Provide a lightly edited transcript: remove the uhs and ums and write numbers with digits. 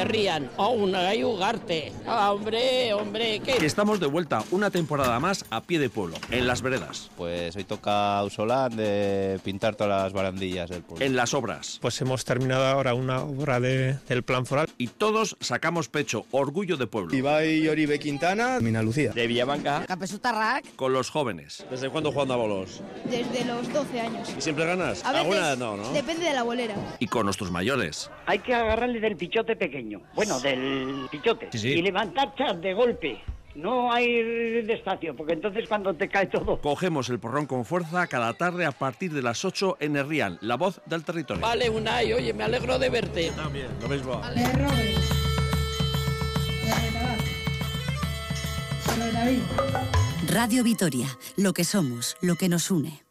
Herrian. ¡Oh, una gai Ugarte! Ah, hombre, ¿qué? Que estamos de vuelta una temporada más a pie de pueblo, en las veredas. Pues hoy toca Ausolán de pintar todas las barandillas del pueblo. En las obras. Pues hemos terminado ahora una obra del Plan Foral. Y todos sacamos pecho, orgullo de pueblo. Ibai Oribe Quintana, Mina Lucía. De Villabanca. Capesutarrac. Con los jóvenes. ¿Desde cuándo jugando a bolos? Desde los 12 años. ¿Y siempre ganas? A veces, ¿Alguna no? depende de la bolera. Y con nuestros mayores. Hay que agarrarle del pichote pequeño. Bueno, del pichote. Sí. Y levantar chas de golpe. No hay despacio, porque entonces cuando te cae todo... Cogemos el porrón con fuerza cada tarde a partir de las 8 en Herrian, la voz del territorio. Vale, Unai, oye, me alegro de verte. También, lo mismo. Vale, Robert. Radio Vitoria, lo que somos, lo que nos une.